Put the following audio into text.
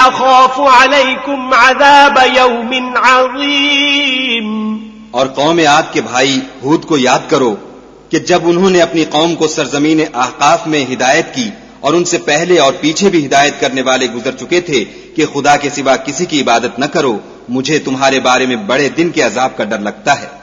अख़ाफ़ु अलैकुम अज़ाब यौमिन अज़ीम। और कौम आद के भाई हूद को याद करो कि जब उन्होंने अपनी कौम को सरजमीन अहकाफ में हिदायत की और उनसे पहले और पीछे भी हिदायत करने वाले गुजर चुके थे कि खुदा के सिवा किसी की इबादत न करो, मुझे तुम्हारे बारे में बड़े दिन के अजाब का डर लगता है।